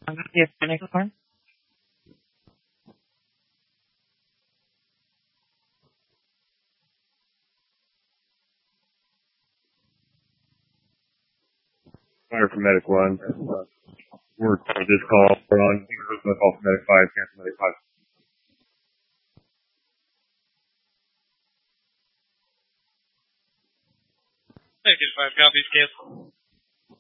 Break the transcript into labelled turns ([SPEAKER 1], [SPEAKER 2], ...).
[SPEAKER 1] Yes, the next one.
[SPEAKER 2] Fire for Medic 1. We're on this call. We're on the call for Medic 5. Cancel Medic 5.
[SPEAKER 3] Negative 5, copies, cancel.